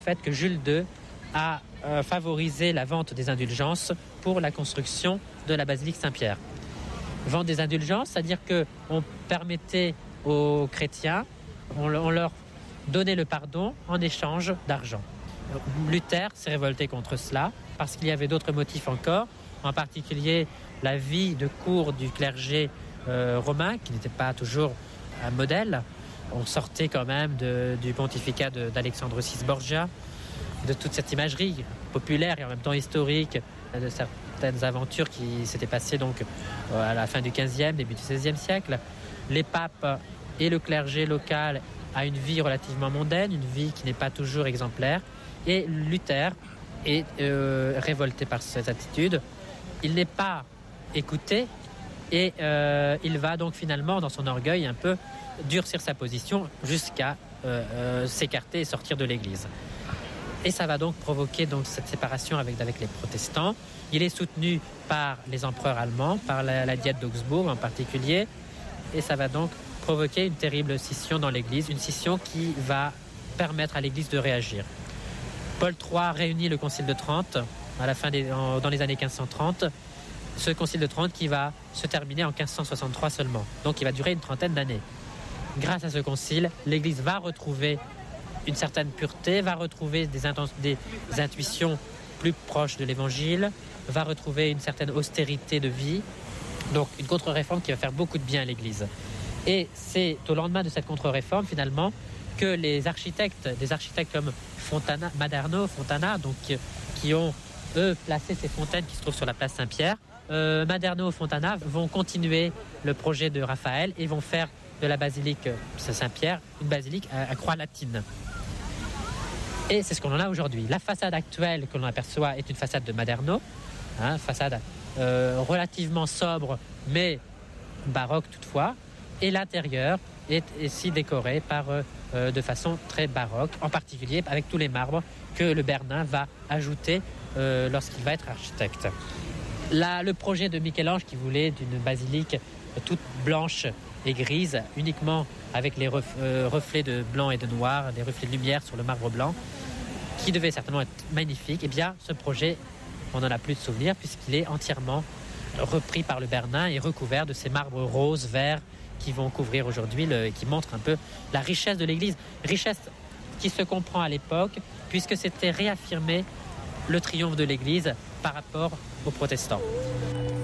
fait que Jules II a favorisé la vente des indulgences pour la construction de la basilique Saint-Pierre. Vente des indulgences, c'est-à-dire qu'on permettait aux chrétiens, on leur donnait le pardon en échange d'argent. Luther s'est révolté contre cela parce qu'il y avait d'autres motifs encore, en particulier la vie de cour du clergé romain, qui n'était pas toujours un modèle. On sortait quand même du pontificat d'Alexandre VI Borgia, de toute cette imagerie populaire et en même temps historique, de certaines aventures qui s'étaient passées donc à la fin du XVe, début du XVIe siècle. Les papes et le clergé local a une vie relativement mondaine, une vie qui n'est pas toujours exemplaire. Et Luther est révolté par cette attitude. Il n'est pas écouté et il va donc finalement, dans son orgueil, un peu durcir sa position jusqu'à s'écarter et sortir de l'Église. Et ça va donc provoquer donc cette séparation avec les protestants. Il est soutenu par les empereurs allemands, par la diète d'Augsbourg en particulier. Et ça va donc provoquer une terrible scission dans l'Église, une scission qui va permettre à l'Église de réagir. Paul III réunit le Concile de Trente dans les années 1530. Ce Concile de Trente qui va se terminer en 1563 seulement. Donc il va durer une trentaine d'années. Grâce à ce concile, l'Église va retrouver une certaine pureté, va retrouver des intuitions plus proches de l'Évangile, va retrouver une certaine austérité de vie. Donc une contre-réforme qui va faire beaucoup de bien à l'Église. Et c'est au lendemain de cette contre-réforme, finalement, que des architectes comme Maderno, Fontana, donc, qui ont, eux, placé ces fontaines qui se trouvent sur la place Saint-Pierre, Maderno, Fontana vont continuer le projet de Raphaël et vont faire de la basilique Saint-Pierre une basilique à croix latine. Et c'est ce qu'on en a aujourd'hui. La façade actuelle que l'on aperçoit est une façade de Maderno, façade relativement sobre, mais baroque toutefois. Et l'intérieur est ici décoré de façon très baroque, en particulier avec tous les marbres que le Bernin va ajouter lorsqu'il va être architecte. Le projet de Michel-Ange qui voulait d'une basilique toute blanche et grise, uniquement avec les reflets de blanc et de noir, des reflets de lumière sur le marbre blanc, qui devait certainement être magnifique, eh bien ce projet, on n'en a plus de souvenir puisqu'il est entièrement repris par le Bernin et recouvert de ces marbres roses, verts, qui vont couvrir aujourd'hui, qui montrent un peu la richesse de l'Église. Richesse qui se comprend à l'époque, puisque c'était réaffirmer le triomphe de l'Église par rapport aux protestants.